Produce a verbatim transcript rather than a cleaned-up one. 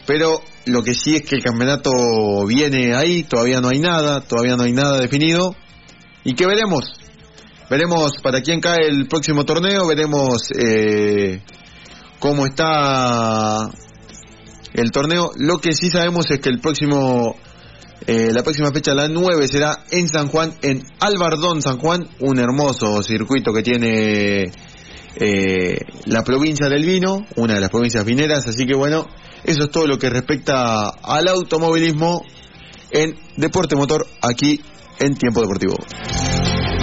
pero lo que sí es que el campeonato viene ahí, todavía no hay nada, todavía no hay nada definido, y que veremos, veremos para quién cae el próximo torneo, veremos eh, cómo está el torneo. Lo que sí sabemos es que el próximo, eh, la próxima fecha, la nueve, será en San Juan, en Albardón, San Juan, un hermoso circuito que tiene eh, la provincia del vino, una de las provincias vineras. Así que bueno, eso es todo lo que respecta al automovilismo en Deporte Motor aquí en Tiempo Deportivo.